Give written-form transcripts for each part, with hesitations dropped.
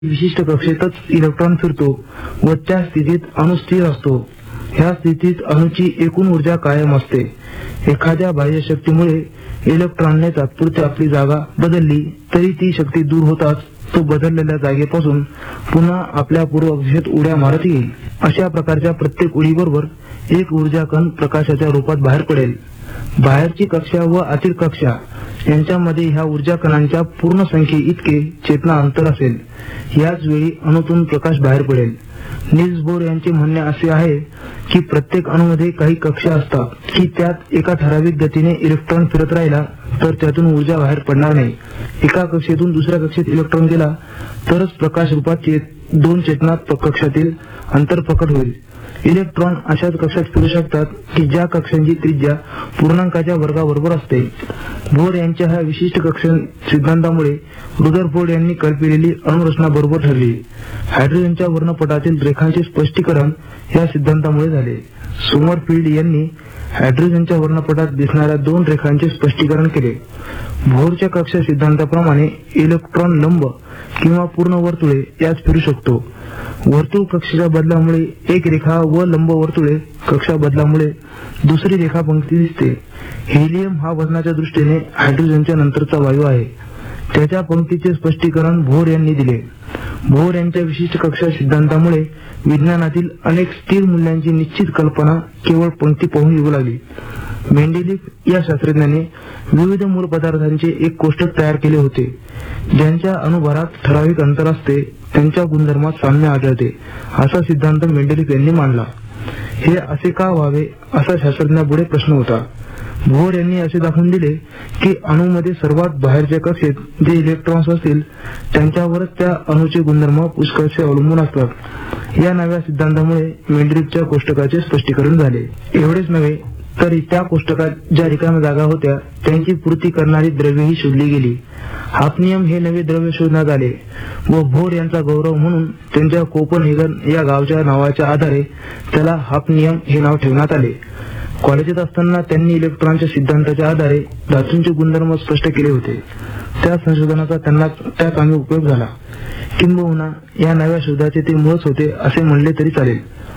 विशिष्ट कक्षेतच इलेक्ट्रॉन फिरतो व त्या स्थितीत अणू स्थिर असतो. ह्या स्थितीत अणूची एकूण ऊर्जा कायम असते. एखाद्या बाह्य शक्तीमुळे इलेक्ट्रॉनने तात्पुरती आपली जागा बदलली तरी ती शक्ती दूर होताच तो बदललेल्या जागेपासून पुन्हा आपल्या पूर्व कक्षेत उड्या मारत येईल. अशा प्रकारच्या प्रत्येक उडीबरोबर एक ऊर्जा कण प्रकाशाच्या रूपात बाहेर पडेल. बाहेरची कक्षा व आतील कक्षा यांच्यामध्ये ह्या ऊर्जा कणांच्या पूर्ण संख्ये इतके चेतना अंतर असेल. याच वेळी अणूतून प्रकाश बाहेर पडेल. नील्स बोर यांचे म्हणणे असे आहे की प्रत्येक अणूमध्ये काही कक्षा असतात की त्यात एका ठराविक गतीने इलेक्ट्रॉन फिरत राहिला तर त्यातून ऊर्जा बाहेर पडणार नाही. एका कक्षेतून दुसऱ्या कक्षेत इलेक्ट्रॉन गेला तरच प्रकाश रूपात दोन चेतनात कक्षातील अंतर प्रकट होईल. इलेक्ट्रॉन अशाच कक्षात फिरू शकतात की ज्या कक्षांची त्रिज्या पूर्णांकाच्या वर्गाबरोबर असते. बोर यांच्या ह्या विशिष्ट कक्षा सिद्धांतामुळे रुदरफोर्ड यांनी कल्पिलेली अणुरचना बरोबर ठरली. हायड्रोजनच्या वर्णपटातील रेखांचे स्पष्टीकरण या सिद्धांतामुळे झाले. सोमरफील्ड यांनी हायड्रोजनच्या वर्णपटात दिसणाऱ्या दोन रेखांचे स्पष्टीकरण केले. बोरच्या कक्षा सिद्धांताप्रमाणे इलेक्ट्रॉन लंब किंवा पूर्ण वर्तुळे यात फिरू शकतो. वर्तुळ कक्षेच्या बदलामुळे एक रेखा व लंब वर्तुळे कक्षा बदलामुळे दुसरी रेखा पंक्ती दिसते. हेलियम हा वजनाच्या दृष्टीने हायड्रोजनच्या नंतरचा वायू आहे. त्याच्या पंक्तीचे स्पष्टीकरण बोर यांनी दिले. बोर यांच्या विशिष्ट कक्षा सिद्धांतामुळे विज्ञानातील अनेक स्थिर मूल्यांची निश्चित कल्पना केवळ पंक्ती पाहून येऊ लागली. मेंडेलिफ या शास्त्रज्ञाने विविध मूळ पदार्थांचे एक कोष्टक तयार केले होते. ज्यांच्या अणुभारात ठराविक अंतर असते त्यांच्या गुणधर्मात साम्य आढळते असा सिद्धांत मेंडेलिफ यांनी मांडला. हे असे का व्हावे असा शास्त्रज्ञापुढे प्रश्न होता. बोर यांनी असे दाखवून दिले की अणूमध्ये सर्वात बाहेरच्या कक्षेत जे इलेक्ट्रॉन्स असतील त्यांच्यावरच त्या अणूचे गुणधर्म पुष्कळसे अवलंबून असतात. या नव्या सिद्धांतामुळे मेंडेलिफच्या कोष्टकाचे स्पष्टीकरण झाले. एवढेच नव्हे तर त्या कोष्टकात ज्या रिकाम्या जागा होत्या त्यांची पूर्ती करणारी द्रव्येही शोधली गेली. हाफनियम हे नवे द्रव्य शोधण्यात आले व बोर यांचा गौरव म्हणून त्यांच्या कोपनहेगन या गावच्या नावाच्या आधारे त्याला हाफनियम हे नाव ठेवण्यात आले. कॉलेजात असताना त्यांनी इलेक्ट्रॉनच्या सिद्धांताच्या आधारे धातूंचे गुणधर्म स्पष्ट केले होते. त्या संशोधनाचा त्यांना त्या कामी उपयोग झाला. किंबहुना या नव्या शोधाचे ते मूळच होते असे म्हणले तरी चालेल.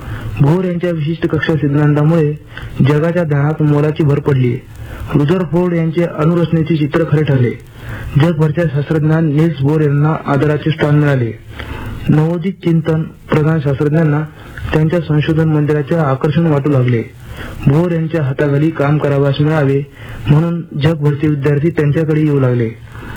बोर यांच्या विशिष्ट कक्षा सिद्धांतामुळे जगाच्या ज्ञानात मोलाची भर पडली. रुदरफोर्ड यांचे अणुरचनेचे चित्र खरे ठरले. जगभरच्या शास्त्रज्ञांना नील्स बोर यांना आदराचे स्थान मिळाले. नवोदित चिंतन प्रधान शास्त्रज्ञांना त्यांच्या संशोधन मंदिराचे आकर्षण वाटू लागले. बोर यांच्या हाताखाली काम करावयास मिळावे म्हणून जगभरचे विद्यार्थी त्यांच्याकडे येऊ लागले.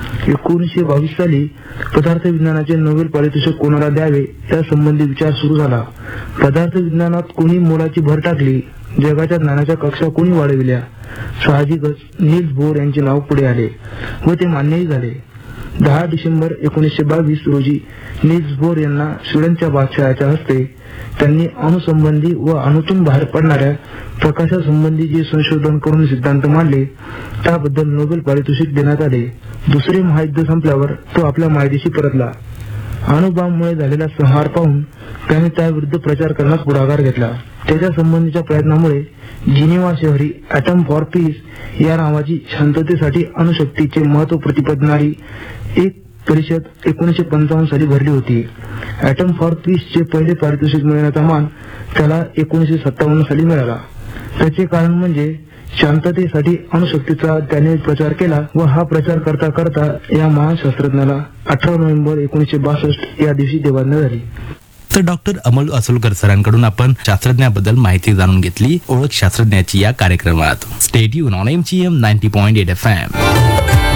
1922 साली पदार्थ विज्ञानाचे नोबेल पारितोषिक कोणाला द्यावे यासंबंधी विचार सुरू झाला. पदार्थ विज्ञानात कोणी मोलाची भर टाकली, जगाच्या ज्ञानाच्या कक्षा कोणी वाढविल्या. साहजिकच नील्स बोर यांचे नाव पुढे आले व ते मान्यही झाले. 10 डिसेंबर 1922 रोजी नील्स बोर यांना स्वीडनच्या बादशहाच्या हस्ते त्यांनी अणुसंबंधी व अणूतून बाहेर पडणाऱ्या प्रकाशासंबंधी जे संशोधन करून सिद्धांत मांडले त्याबद्दल नोबेल पारितोषिक देण्यात आले. दुसरे महायुद्ध संपल्यावर तो आपल्या मायदेशी परतला. अणुबॉम्बमुळे झालेला संहार पाहून त्याने त्याविरुद्ध प्रचार करण्यास पुढाकार घेतला. त्याच्या संबंधीच्या प्रयत्नामुळे जिनिव्हा शहरी ॲटम फॉर पीस या नावाची शांततेसाठी अणुशक्तीचे महत्व प्रतिपादणारी एक परिषद 1955 साली भरली होती. ॲटम फॉर पीसचे पहिले पारितोषिक मिळण्याचा मान त्याला 1957 साली मिळाला. त्याचे कारण म्हणजे शांततेसाठी अणुशक्तीचा त्याने प्रचार केला व हा प्रचार करता करता या महान शास्त्रज्ञाला 18 नोव्हेंबर 1962 या दिवशी देवाज्ञा झाली. तर डॉक्टर अमोल असोलकर सरांकडून आपण शास्त्रज्ञाबद्दल माहिती जाणून घेतली. ओळख शास्त्रज्ञाची या कार्यक्रमात. Stay tune on MGM 90.8 FM.